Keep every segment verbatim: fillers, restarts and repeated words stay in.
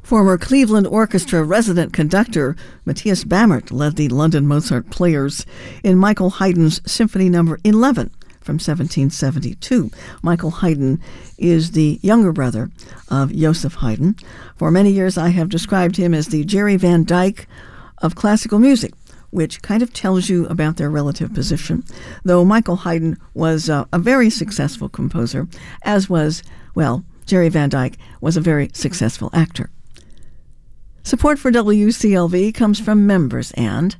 Former Cleveland Orchestra resident conductor Matthias Bammert led the London Mozart Players in Michael Haydn's Symphony Number eleven from seventeen seventy-two. Michael Haydn is the younger brother of Joseph Haydn. For many years, I have described him as the Jerry Van Dyke of classical music, which kind of tells you about their relative position, though Michael Haydn was uh, a very successful composer, as was, well, Jerry Van Dyke was a very successful actor. Support for W C L V comes from members and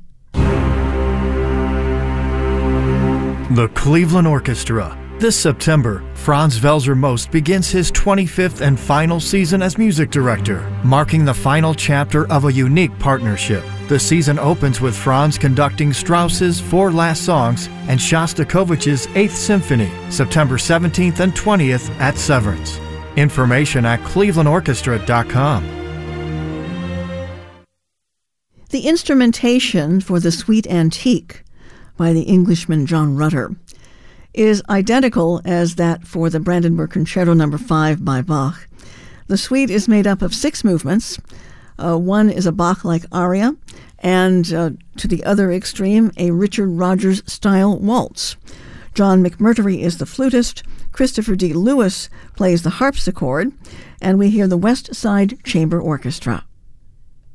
the Cleveland Orchestra. This September, Franz Welser Most begins his twenty-fifth and final season as music director, marking the final chapter of a unique partnership. The season opens with Franz conducting Strauss's Four Last Songs and Shostakovich's Eighth Symphony, September seventeenth and twentieth at Severance. Information at cleveland orchestra dot com. The instrumentation for the Suite Antique by the Englishman John Rutter is identical as that for the Brandenburg Concerto Number five by Bach. The suite is made up of six movements. Uh, one is a Bach-like aria, and uh, to the other extreme, a Richard Rodgers-style waltz. John McMurtry is the flutist, Christopher D. Lewis plays the harpsichord, and we hear the West Side Chamber Orchestra.